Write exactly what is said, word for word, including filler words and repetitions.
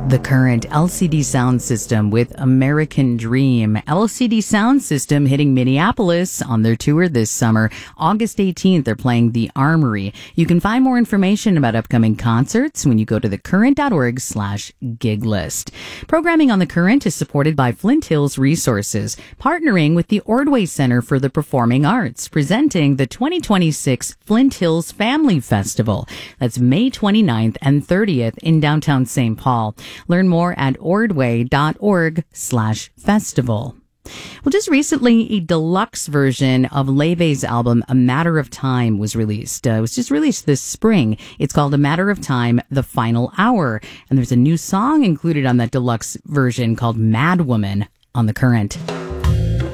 The Current L C D Sound System with American Dream. L C D Sound System hitting Minneapolis on their tour this summer. August eighteenth, they're playing the Armory. You can find more information about upcoming concerts when you go to thecurrent.org slash gig list. Programming on The Current is supported by Flint Hills Resources, partnering with the Ordway Center for the Performing Arts, presenting the twenty twenty-six Flint Hills Family Festival. That's May twenty-ninth and thirtieth in downtown Saint Paul. Learn more at ordway.org slash festival. Well, just recently, a deluxe version of Leve's album, A Matter of Time, was released. Uh, it was just released this spring. It's called A Matter of Time, The Final Hour. And there's a new song included on that deluxe version called Mad Woman on The Current.